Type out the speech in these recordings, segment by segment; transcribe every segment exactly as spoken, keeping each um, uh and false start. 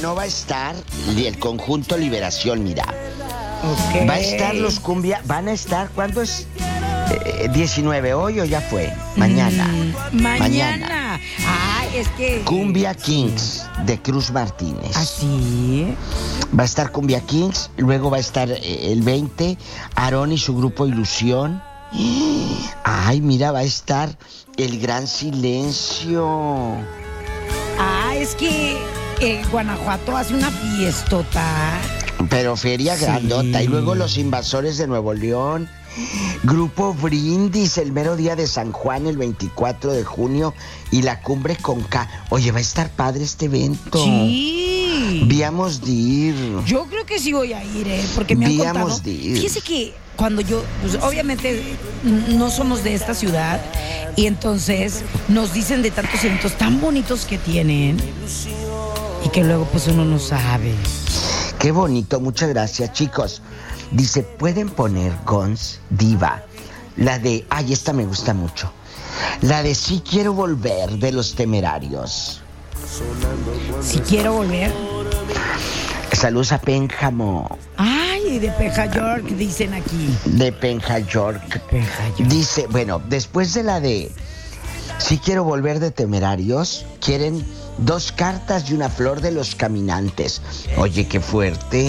no va a estar el conjunto Liberación, mira. Okay. Va a estar los cumbia, van a estar, ¿cuándo es? Eh, diecinueve, ¿hoy o ya fue? Mañana. Mm, mañana. Mañana. Ah, es que... Cumbia Kings de Cruz Martínez. ¿Así? Va a estar Cumbia Kings, luego va a estar eh, el veinte, Aarón y su grupo Ilusión. Ay, mira, va a estar El Gran Silencio. Ah, es que eh, Guanajuato hace una fiestota. Pero feria Sí. grandota. Y luego Los Invasores de Nuevo León. Grupo Brindis el mero día de San Juan, el veinticuatro de junio. Y la Cumbre con K. Oye, va a estar padre este evento. Sí. Víamos de ir. Yo creo que sí voy a ir, ¿eh? Porque me han Víamos contado. de ir. Fíjese que cuando yo, pues obviamente no somos de esta ciudad y entonces nos dicen de tantos eventos tan bonitos que tienen y que luego pues uno no sabe. Qué bonito, muchas gracias, chicos. Dice, ¿pueden poner Guns Diva? La de, ay, esta me gusta mucho. La de Sí Quiero Volver, de Los Temerarios. Si quiero volver. Saludos a Pénjamo, Ay, de Peja York, dicen aquí. de Penja York. Peja York. Dice, bueno, después de la de Sí Quiero Volver de Temerarios, quieren dos cartas y una flor de Los Caminantes. Oye, qué fuerte.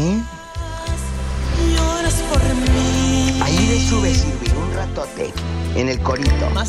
Ahí le sube, Silvio, un ratote en el corito.